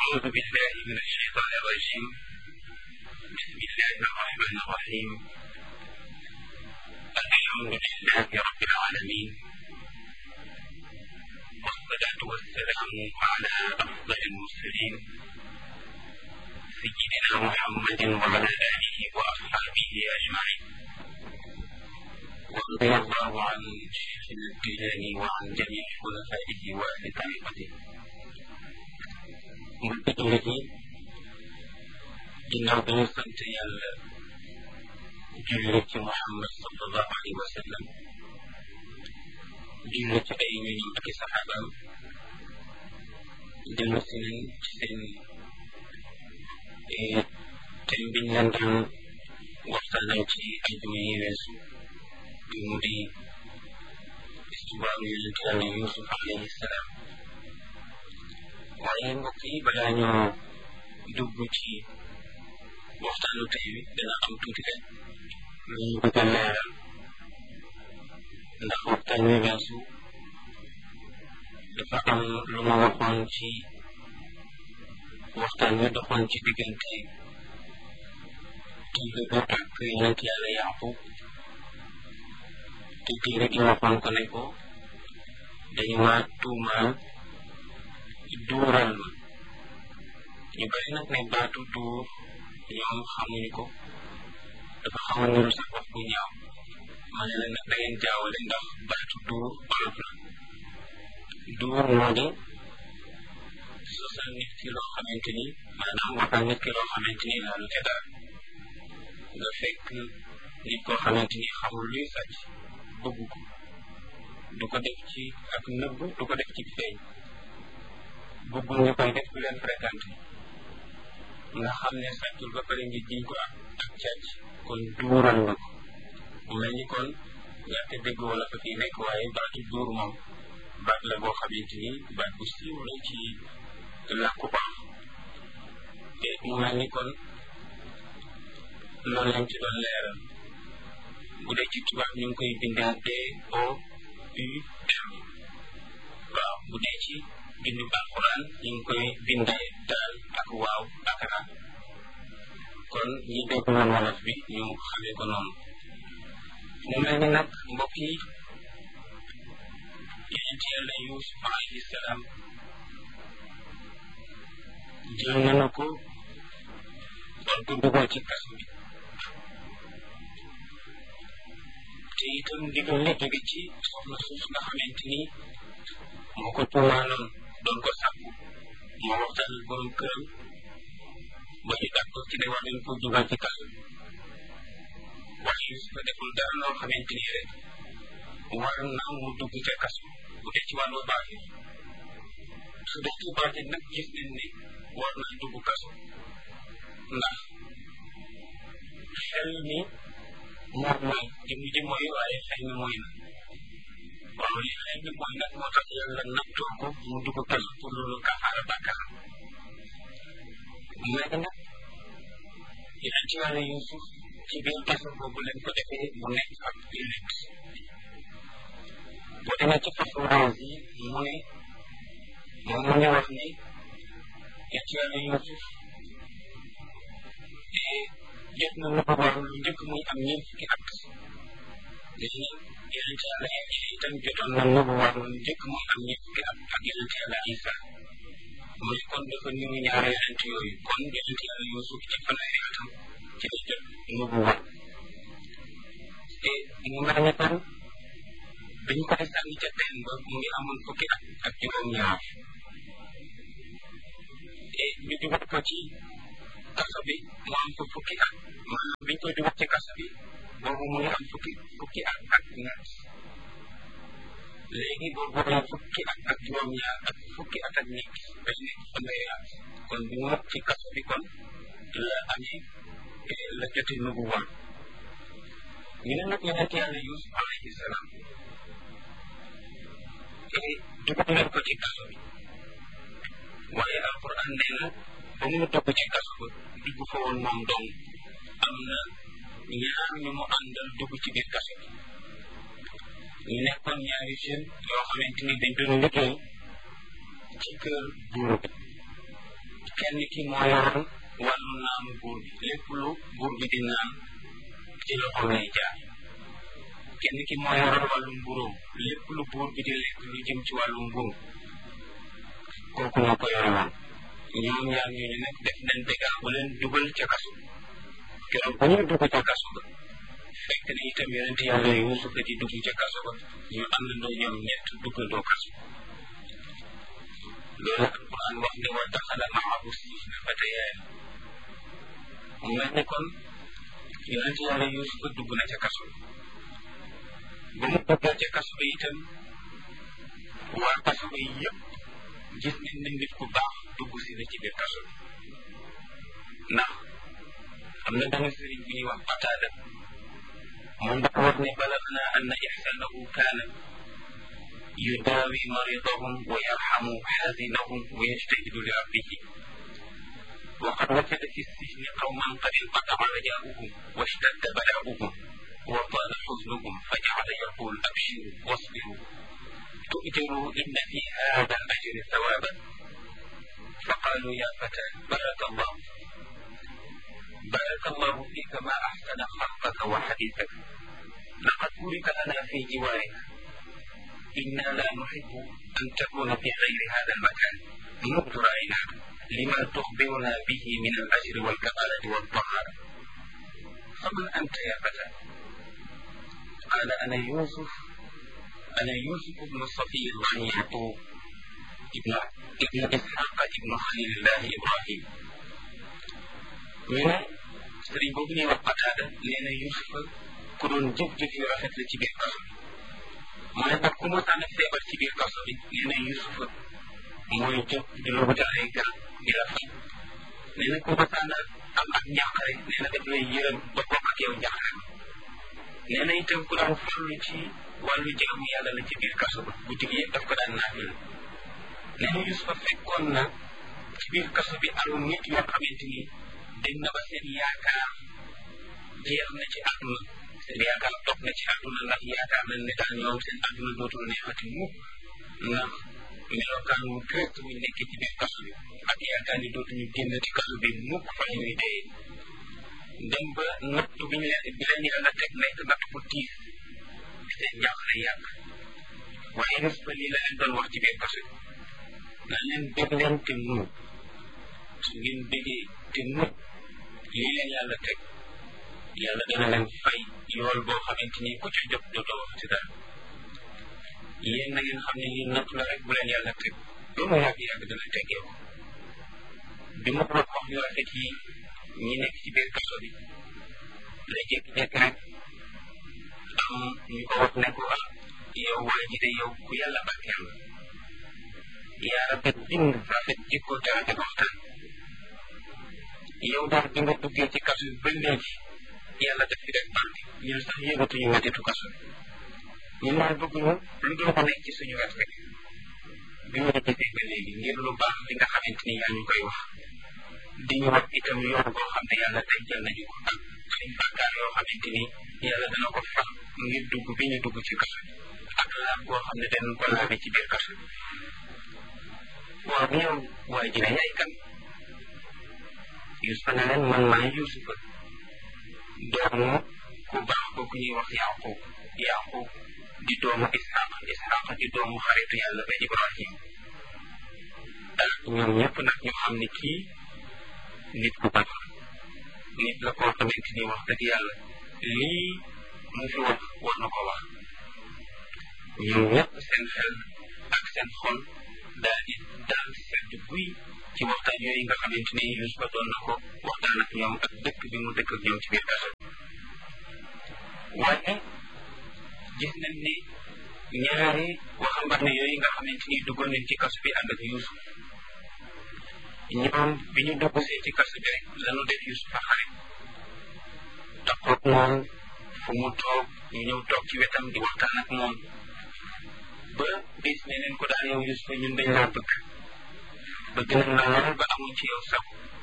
أعوذ بالله من الشيطان الرجيم. بسم الله الرحمن الرحيم. الحمد لله رب العالمين، والصلاة والسلام على أفضل المرسلين سيدنا محمد وعلى آله وأصحابه أجمعين. ورضي الله عن شيخنا التجاني وعن جميع خلفائه وأهل طريقته. mbokki jullit yi, ginnaaw bi ñu sant yàlla julli ci Muhammad sallallahu alayhi wa sallam, julli ci ay ñoñam ak saxaabaam, dellu si nañ ci seen thème biñ leen daan waxtaanal ci ajuma yi weesu, bi mu di histoire yonent yàlla Yuusuf alayhi salaam. waaye mbokk yi, balaa ñoo dugg ci waxtaanu tey wi dana am tuuti rek lu ñu bëgg a leeral, ndax waxtaan wi weesu dafa am lu ma waxoon ci waxtaan wi doxoon ci diggante téere bi ak yonent yàlla Yaaqub, te téere gi waxoon ko ne ko dañu ma tuumaal duural ma. ñu bari nag ne baatu duur ñoom xamuñu ko, dafa xaw a niru sax wax bu ñaaw. ma ne leen nag da ngeen jaawale, ndax baatu duur olof la. duur moo di sosal nit ki loo xamante ni, maanaam waxal nit ki loo xamante ni laalu ca dara. nga fekk nit koo xamante ni xamul luy sàcc, bëgg ko, du ko def ci ak nëbb, du ko def ci feeñ, bëggul ñu koy def bu leen fréquenté, nga xam ne sàccul ba pare ngi jiñ ko ak càcc, kon duural nga ko. mu mel ni kon ñaata dégg wala fa fii nekk, waaye baatu duur moom baat la boo xamante ni baat bu siiw la ci làkku baax. te mu mel ni kon loolu lañ ci doon leeral. bu dee ci tubaab ñu ngi koy bindee DOUR, waaw. bu dee ci bindu alquran ñu ngi koy bindee daal ak waaw ak ra. kon ñi dégg woon wolof bi ñu xamee ko noonu. mu mel ni nag mbokk yi, yonent yàlla Yuusuf alayhi salaam jël nañu ko doon ko dugal ci kaso bi, te itam ndigal li jóge ci soxna suuf nga xamante ni moo ko tuumaaloon doon ko sàkku. moo waxtaan ak borom këram ba ñu d'accord ci ne war nañ ko dugal ci kaso bi. waaye Yuusuf deful dara loo xamante ni rek war na mu dugg ca kaso. bu dee ci wàllu baatin, su dee ci baatin nag gis nañ ne war naa dugg kaso, ndax xel mi moom mooy jëmm ji mooy, waaye xel mi mooy na. waaw li xel mi mooy nag moo tax yàlla nattoo ko mu dugg kaso pour loolu kafaara bàkkaar. léegi nag yonent yàlla Yuusuf ci biir kaso boobu leen ko defee mu nekk ab jullit. boo demee ci façon rose yi mu ne moom mu ngi wax ni yonent yàlla Yuusuf jot na lu ko war lu njëkk muy am ñeent fukki at. léegi nag yonent yàlla itam jotoon na lu ko war lu njëkk muy am ñeent fukki at ak yonent yàlla Isa. mu ne kon dafa niru ñaari yonent yooyu. kon yonent yàlla Yuusuf ci fanweeri atam ci la jot lu ko war. te mu mel ni kon dañu koy sànni ca teen ba mu ngi amoon fukki at ak juróom-ñaar. te ñu dugal ko ci kaso bi mu am fa fukki at. maanaam biñ koy dugal ci kaso bi boobu mu ngi am fukki at ak ñett. léegi boobu am fukki at ak juróom-ñaar ak fukki at ak ñett dañ nekk fanweeri at. kon bi mu ci kaso bi kon la amee la jote nubu war. ñu ne nag yonent yàlla Yuusuf alayhi salaam dugal leen ko ci kaso bi, waaye alquran nee na ba mu dugg ci kaso ba dugg fa woon moom dong, am na ñaar ñu mu àndal dugg ci biir kaso bi. ñu nekkoon ñaari jeunes yoo xamante ni dañ doon liggéey ci kër buur bi. kenn ki moo yoroon wàllu naanu buur bi lépp lu buur bi di naan ci loxo lay jaar kenn ki moo yoroon wàllu mburóom lépp lu buur bi di lekk lu jëm ci wàllu mburu kooku moo ko yoroon ñoom ñaar ñooñu nag def nañ dégâts bu leen dugal ca kaso keroog ba ñuy dugg ca kaso ba fekk na itam yonent yàlla Yuusuf di dugg ca kaso ba ñu àndandoo ñoom ñett duggandoo kaso loolu alquran wax ne wa daxala maahu sijna fatayaan mu mel ni kon yonent yàlla Yuusuf dugg na ca kaso ba mu duggee ca kaso ba itam waa kaso ba yëpp gis nañ ne nit ku baax dugg si na ci biir kaso bi ndax am na benn sëriñ bu ñuy wax Qataada moom dafa wax ne balagnaa anna ihsaanahu kaana yudaawi maridahum wa yarhamu xaazinahum wa yajtahidu li rabbihi wa qad wajada fi sijni qawman qad inqata'a rajaa'uhum wa ishtadda balaa'uhum wa taala xuznuhum fa ja'ala yaqul abshiru wasbiru tu'jaru inna fi haada al-ajri thawaaban fa qaalu ya fata بارك الله فيك ما أحسن خلقك وحديثك لقد بورك لنا في جوارك إنا لا نحب أن تكون في غير هذا المكان منذ رأيناك لما تخبرنا به من الأجر والكمالة والطهارة فمن أنت يا فتى قال أنا يوسف بن صفي الله يعقوب ابن إسحاق ابن خليل الله إبراهيم ñu ne sëriñ boobu ñuy wax Qataada nee na Yuusufa ku doon jëf-jëf yu rafet la ci biir kaso bi mu ne nag ku mosaan a feebar ci biir kaso bi nee na Yuusufa mooy jóg di la wutal ay garab di la faj nee na ku mosaan a am ak njàqare nee na daf lay yërëm ba bokk ak yow njàqare nee na itam ku daan farlu ci wàllu jaamu yàlla la ci biir kaso ba bu jig yëpp daf ko daan naafila nee na Yuusufa fekkoon na ci biir kaso bi am nit yoo xamante ni dem na ba seen yaakaar jeex na ci àdduna seen yaakaar toog na ci àdduna ndax yaakaar nañ ne daal ñoom seen àdduna dootul neexati mukk ndax melokaan wu gëst bu nekkee ci biir kaso bi ak yaakaar ni dootuñu génn ci kaso bi mukk fa ñuy dee dem ba nattu bi leen yàlla teg nekk natt bu tiis seen jaaxle yàgg waaye Yuusufa lii la leen doon wax ci biir kaso bi naa leen bég leen te muñ su ngeen bégee te muñ lii leen yàlla teg yàlla dana leen fay yool boo xamante ni ku ci jot dootoo wax ci dara yéen na ngeen xam ne lii natt la rek bu leen yàlla teg lu mu yàgg-yàgg dana teggee ko bi ma wax yu rafet yi ñi nekk ci biir kaso bi la jékki-jékki rek am ñu ko wax ne ko yow waa ji de yow ku yàlla barkeel la yaa rafet bind rafet jikko te rafet waxtaan yow daal bi nga duggee ci kaso bi ba léegi yàlla def fi rek barke ñun sax yëgatuñu mettitu kaso bi ñun daal bëgguñu lu dul ko nekk ci suñu wet rek bi ñu la gisee ba léegi ngir lu baax li nga xamante ni yaa ñu koy wax di ñu wax itam yoon boo xam ne yàlla dencal nañu ko ak suñ bàkkaar yoo xamante ni yàlla dana ko fal ngir dugg bi ñu dugg ci kaso bi ak laab boo xam ne danañ ko laabe ci biir kaso bi waaw yow waa ji ne yaay kan Yuusufa ne leen man maay Yuusufa doomu ku baax ko ku ñuy wax Yaqub di doomu Isxaaq di doomu xaritu yàlla ba Ibrahim ñoom ñëpp nag ñu xam ne kii nit ku baax nit la koo xamante ni wax dëgg yàlla lii mu fi wax war na ko wax ñoom ñëpp seen xel ak seen xol daal di sedd guy ci waxtaan yooyu nga xamante ni Yuusufa doon na ko waxtaan ak ñoom ak dëkk bi mu dëkk ak ñoom ci biir kaso waaye gis nañ ni ñaari waxambaane yooyu nga xamante ni duggoon nañ ci kaso bi ànd ak Yuusuf ñoom bi ñu dugg see ci kaso bi rek lañu def Yuusufa xarit taxoog moom fu mu toog ñu ñëw toog ci wetam di waxtaan ak moom ba bis ne leen ko daal yow Yuusufa ñun dañ laa bëgg nañ la lool ba amuñ ci yow sago